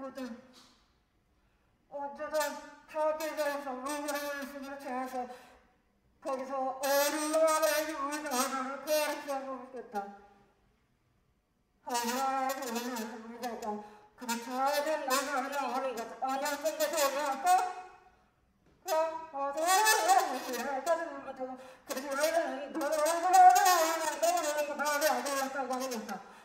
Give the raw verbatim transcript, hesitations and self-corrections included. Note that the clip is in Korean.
친구들 어쩌다 타계자에서 문화예술을 제해서 거기서 얼마나 유명한 가르치고 있겠다. 얼마나 유명한 무대가 그렇게 아이들 나가려 하는 것 아니야. 근데 저기 아까 그럼 어디에 가지고 그래서 아이들이 너를 얼마나 너를 말이 안 되었다고 하는 거다.